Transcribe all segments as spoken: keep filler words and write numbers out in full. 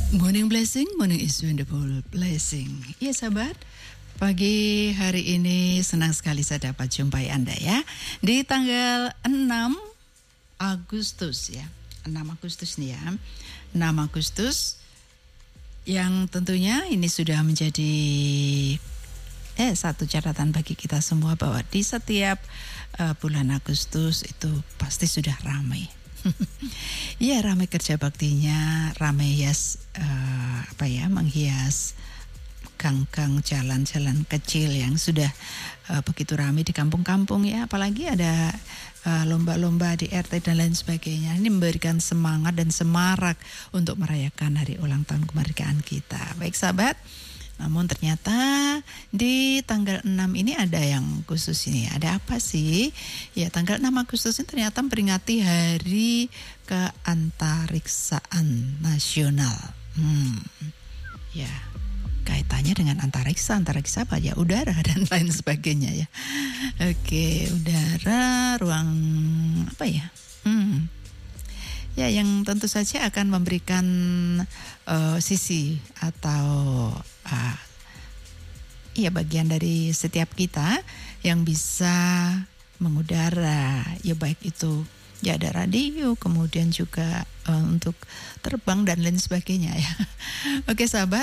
Morning blessing, morning is wonderful blessing. Iya sahabat, pagi hari ini senang sekali saya dapat jumpai Anda ya. Di tanggal enam Agustus ya, enam Agustus nih ya. enam Agustus yang tentunya ini sudah menjadi eh satu catatan bagi kita semua bahwa di setiap uh, bulan Agustus itu pasti sudah ramai. Iya, ramai kerja baktinya, ramai hias uh, apa ya menghias gang-gang jalan-jalan kecil yang sudah uh, begitu ramai di kampung-kampung ya, apalagi ada uh, lomba-lomba di R T dan lain sebagainya. Ini memberikan semangat dan semarak untuk merayakan hari ulang tahun kemerdekaan kita. Baik sahabat, namun ternyata di tanggal enam ini ada yang khusus ini. Ada apa sih? Ya, tanggal enam Agustus ini ternyata memperingati Hari Keantariksaan Nasional. Hmm. Ya, kaitannya dengan antariksa, antariksa apa ya? Udara dan lain sebagainya ya. Oke, udara, ruang apa ya? Hmm. Ya, yang tentu saja akan memberikan uh, sisi atau uh, ya bagian dari setiap kita yang bisa mengudara, ya baik itu ya ada radio, kemudian juga uh, untuk terbang dan lain sebagainya ya. Oke sahabat,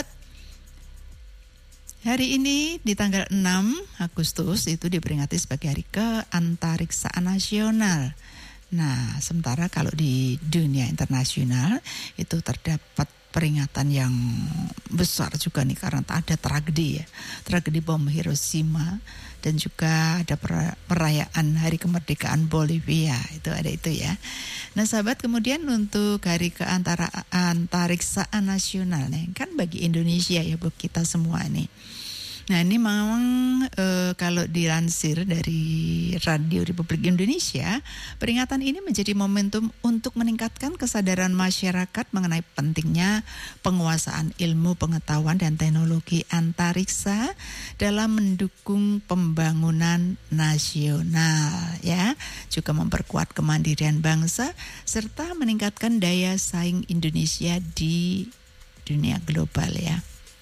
hari ini di tanggal enam Agustus itu diperingati sebagai Hari Keantariksaan Nasional. Nah, sementara kalau di dunia internasional itu terdapat peringatan yang besar juga nih karena ada tragedi ya, tragedi bom Hiroshima, dan juga ada perayaan Hari Kemerdekaan Bolivia, itu ada itu ya. Nah sahabat, kemudian untuk Hari Keantariksaan Nasional nih kan bagi Indonesia ya, buat kita semua nih. Nah ini memang e, kalau dilansir dari Radio Republik Indonesia, peringatan ini menjadi momentum untuk meningkatkan kesadaran masyarakat mengenai pentingnya penguasaan ilmu pengetahuan dan teknologi antariksa dalam mendukung pembangunan nasional ya, juga memperkuat kemandirian bangsa serta meningkatkan daya saing Indonesia di dunia global ya.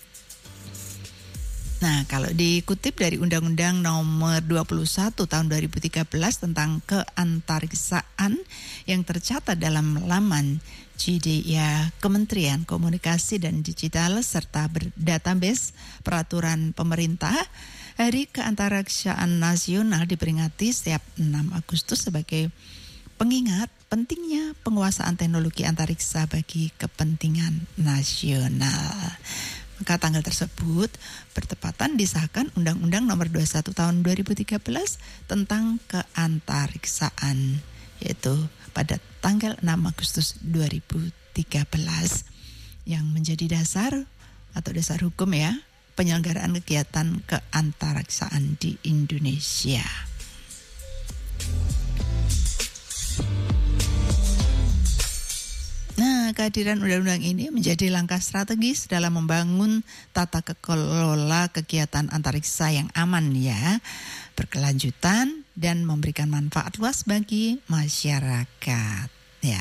Nah, kalau dikutip dari Undang-Undang Nomor dua puluh satu Tahun dua ribu tiga belas tentang keantariksaan yang tercatat dalam laman G D I A Kementerian Komunikasi dan Digital serta database peraturan pemerintah, Hari Keantariksaan Nasional diperingati setiap enam Agustus sebagai pengingat pentingnya penguasaan teknologi antariksa bagi kepentingan nasional. Maka tanggal tersebut bertepatan disahkan Undang-Undang Nomor dua puluh satu Tahun dua ribu tiga belas tentang keantariksaan, yaitu pada tanggal enam Agustus dua ribu tiga belas yang menjadi dasar atau dasar hukum ya penyelenggaraan kegiatan keantariksaan di Indonesia. Nah, kehadiran undang-undang ini menjadi langkah strategis dalam membangun tata kelola kegiatan antariksa yang aman ya, berkelanjutan dan memberikan manfaat luas bagi masyarakat ya.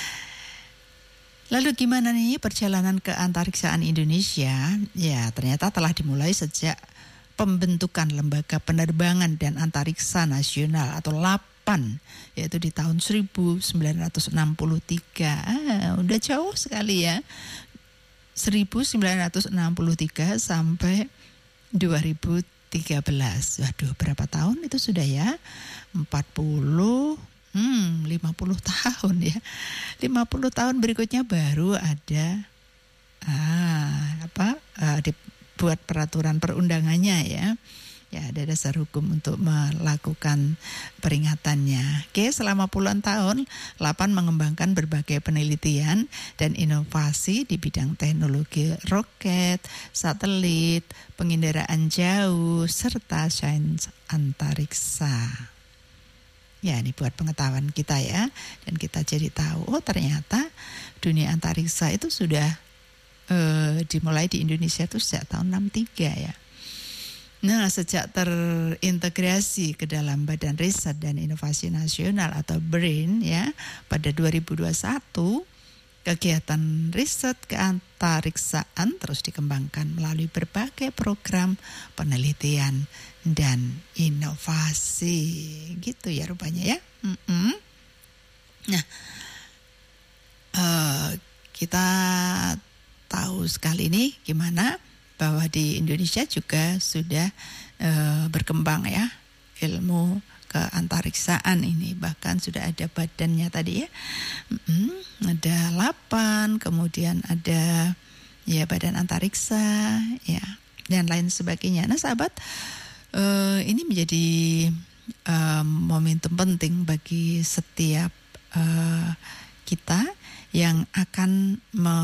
Lalu gimana nih perjalanan keantariksaan Indonesia? Ya, ternyata telah dimulai sejak pembentukan Lembaga Penerbangan dan Antariksa Nasional atau L A P A N, yaitu di tahun seribu sembilan ratus enam puluh tiga. Ah, udah jauh sekali ya. seribu sembilan ratus enam puluh tiga sampai dua ribu tiga belas. Waduh, berapa tahun itu sudah ya? empat puluh, hmm, lima puluh tahun ya. lima puluh tahun berikutnya baru ada ah, apa? Ah, dibuat peraturan perundangannya ya. Ya, ada dasar hukum untuk melakukan peringatannya. Oke, selama puluhan tahun, L A P A N mengembangkan berbagai penelitian dan inovasi di bidang teknologi roket, satelit, penginderaan jauh, serta sains antariksa. Ya, ini buat pengetahuan kita ya. Dan kita jadi tahu, oh ternyata dunia antariksa itu sudah uh, dimulai di Indonesia itu sejak tahun enam puluh tiga ya. Nah, sejak terintegrasi ke dalam Badan Riset dan Inovasi Nasional atau BRIN ya pada dua ribu dua puluh satu, Kegiatan riset keantariksaan terus dikembangkan melalui berbagai program penelitian dan inovasi. Gitu ya rupanya ya. Mm-mm. Nah, uh, kita tahu sekali nih gimana bahwa di Indonesia juga sudah uh, berkembang ya ilmu keantariksaan ini, bahkan sudah ada badannya tadi ya. Mm-mm, ada LAPAN, kemudian ada ya Badan Antariksa ya dan lain sebagainya. Nah sahabat, uh, ini menjadi uh, momentum penting bagi setiap uh, kita yang akan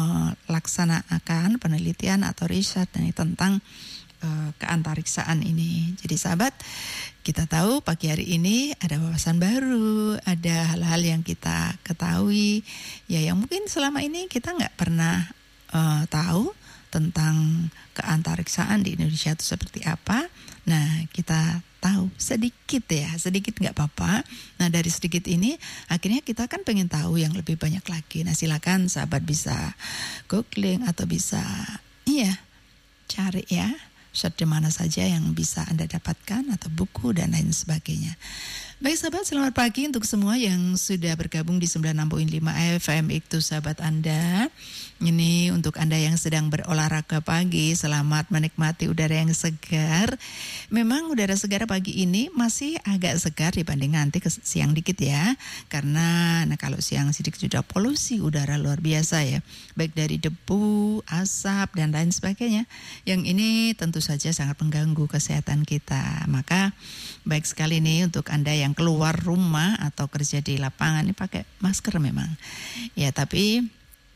melaksanakan penelitian atau riset tentang uh, keantariksaan ini. Jadi sahabat, kita tahu pagi hari ini ada wawasan baru, ada hal-hal yang kita ketahui, ya yang mungkin selama ini kita nggak pernah uh, tahu tentang keantariksaan di Indonesia itu seperti apa. Nah, kita tahu sedikit ya, sedikit nggak apa-apa. Nah, dari sedikit ini akhirnya kita kan pengen tahu yang lebih banyak lagi. Nah, silakan sahabat bisa googling atau bisa iya cari ya, search di mana saja yang bisa Anda dapatkan atau buku dan lain sebagainya. Baik sahabat, selamat pagi untuk semua yang sudah bergabung di sembilan puluh enam koma lima F M Iktu sahabat Anda. Ini untuk Anda yang sedang berolahraga pagi, selamat menikmati udara yang segar. Memang udara segar pagi ini masih agak segar dibanding nanti ke siang dikit ya. Karena nah kalau siang sedikit sudah polusi udara luar biasa ya. Baik dari debu, asap dan lain sebagainya. Yang ini tentu saja sangat mengganggu kesehatan kita. Maka baik sekali nih untuk Anda yang keluar rumah atau kerja di lapangan ini pakai masker memang. Ya tapi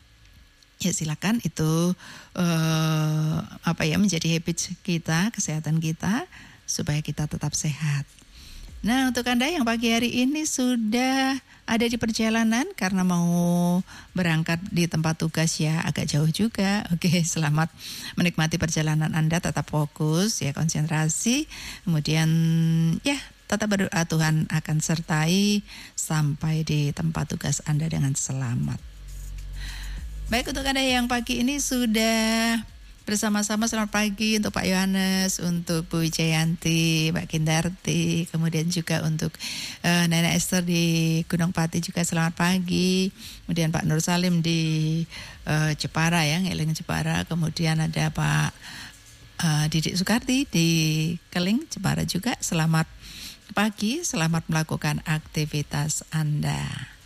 ya silakan itu uh, apa ya menjadi habit kita, kesehatan kita supaya kita tetap sehat. Nah, untuk Anda yang pagi hari ini sudah ada di perjalanan karena mau berangkat di tempat tugas ya agak jauh juga. Oke, selamat menikmati perjalanan Anda, tetap fokus ya, konsentrasi. Kemudian ya tetap berdoa Tuhan akan sertai sampai di tempat tugas Anda dengan selamat. Baik, untuk Anda yang pagi ini sudah bersama-sama, selamat pagi untuk Pak Yohanes, untuk Bu Wijayanti, Mbak Kindarti, kemudian juga untuk uh, Nenek Esther di Gunung Pati juga selamat pagi. Kemudian Pak Nur Salim di uh, Jepara ya, Ngeling Jepara. Kemudian ada Pak uh, Didik Sukarti di Keling Jepara juga. Selamat pagi, selamat melakukan aktivitas Anda.